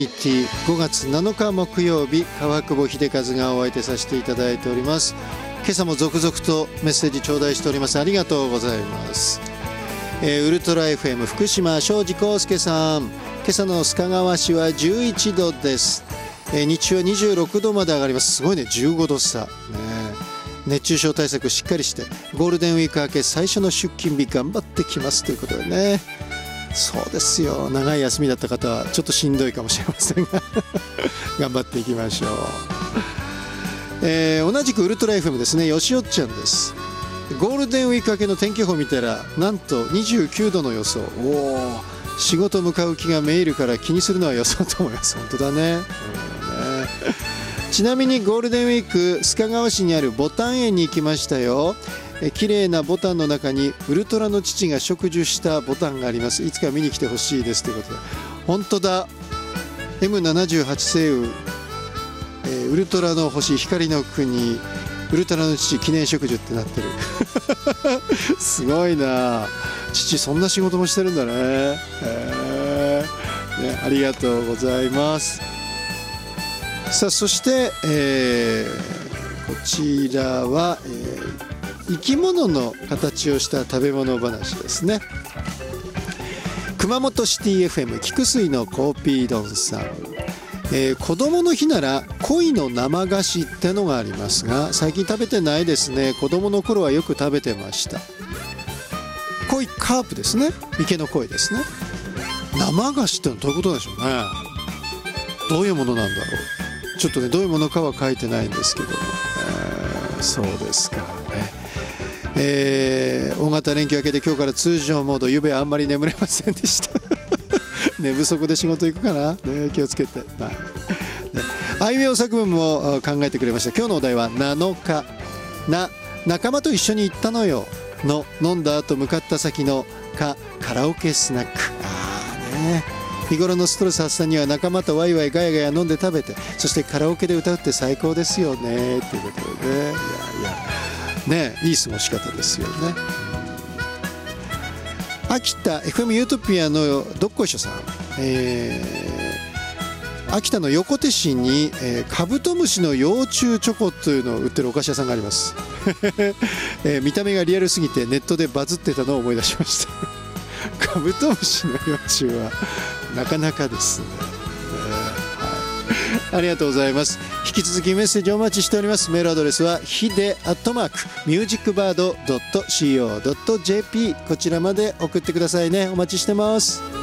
5月7日木曜日、川久保秀和がお相手させていただいております。今朝も続々とメッセージ頂戴しております。ありがとうございます。ウルトラ FM 福島庄司康介さん、今朝の須賀川市は11度です。日中は26度まで上がります。すごいね、15度差、熱中症対策しっかりしてゴールデンウィーク明け最初の出勤日頑張ってきますということでね。そうですよ、長い休みだった方はちょっとしんどいかもしれませんが頑張っていきましょう。同じくウルトラ FM ですね、よしおっちゃんです。ゴールデンウィーク明けの天気予報見たらなんと29度の予想。仕事向かう気がめいるから気にするのは予想と思います。本当だね、ちなみにゴールデンウィーク須賀川市にあるボタン園に行きましたよ。綺麗なボタンの中にウルトラの父が植樹したボタンがあります。いつか見に来てほしいですということで、本当だ、 M78 星雲、ウルトラの星光の国ウルトラの父記念植樹ってなってるすごいな、父そんな仕事もしてるんだね。ありがとうございます。さあそして、こちらは、生き物の形をした食べ物話ですね。熊本シティ FM 菊水のコーピー丼さん、子供の日なら鯉の生菓子ってのがありますが最近食べてないですね。子供の頃はよく食べてました。鯉カープですね、池の鯉ですね。生菓子ってのはどういうことでしょうね。どういうものなんだろう。ちょっとね、どういうものかは書いてないんですけども、そうですかね。大型連休明けで今日から通常モード、ゆべあんまり眠れませんでした寝不足で仕事行くかな、気をつけて、あいうえお作文も考えてくれました。今日のお題は7日仲間と一緒に行ったのよの飲んだ後向かった先のカラオケスナック。日頃のストレス発散には仲間とワイワイガヤガヤ飲んで食べて、そしてカラオケで歌うって最高ですよねということでね、いい過ごし方ですよね。秋田 FM ユートピアのどっこいしょさん、秋田の横手市に、カブトムシの幼虫チョコというのを売ってるお菓子屋さんがあります見た目がリアルすぎてネットでバズってたのを思い出しましたカブトムシの幼虫はなかなかですね、ありがとうございます。引き続きメッセージお待ちしております。メールアドレスはhide@musicbird.co.jp こちらまで送ってくださいね。お待ちしてます。